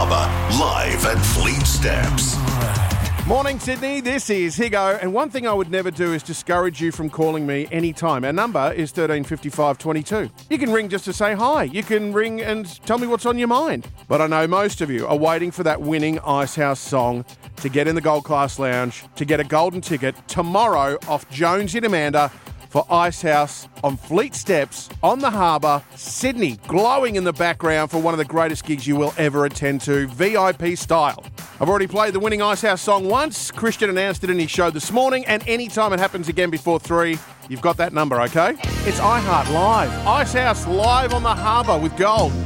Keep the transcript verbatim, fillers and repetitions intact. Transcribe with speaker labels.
Speaker 1: Harbour, live at Fleet Steps.
Speaker 2: Morning, Sydney. This is Higo. And one thing I would never do is discourage you from calling me anytime. Our number is thirteen fifty-five twenty-two. You can ring just to say hi. You can ring and tell me what's on your mind. But I know most of you are waiting for that winning Icehouse song to get in the Gold Class Lounge, to get a golden ticket tomorrow off Jonesy and Amanda for Icehouse on Fleet Steps on the Harbour, Sydney, glowing in the background for one of the greatest gigs you will ever attend to, V I P style. I've already played the winning Icehouse song once. Christian announced it in his show this morning, and anytime it happens again before three, you've got that number, okay? It's iHeart Live. Icehouse live on the Harbour with gold.